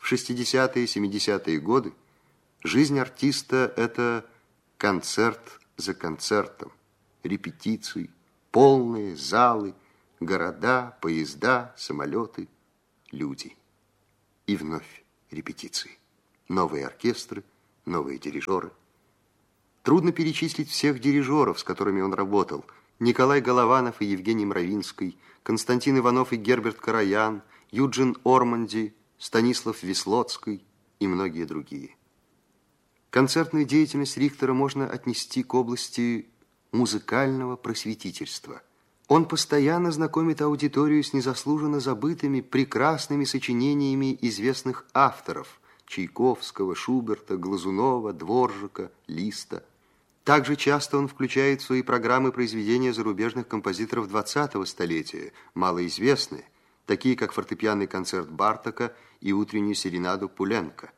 В 60-е и 70-е годы жизнь артиста – это концерт за концертом, репетиции, полные залы, города, поезда, самолеты, люди. И вновь репетиции. Новые оркестры, новые дирижеры. Трудно перечислить всех дирижеров, с которыми он работал. Николай Голованов и Евгений Мравинский, Константин Иванов и Герберт Караян, Юджин Орманди, Станислав Веслоцкий и многие другие. Концертную деятельность Рихтера можно отнести к области музыкального просветительства. Он постоянно знакомит аудиторию с незаслуженно забытыми прекрасными сочинениями известных авторов Чайковского, Шуберта, Глазунова, Дворжака, Листа. Также часто он включает в свои программы произведения зарубежных композиторов 20-го столетия, малоизвестные, такие как фортепианный концерт Бартока и утреннюю серенаду Пуленко.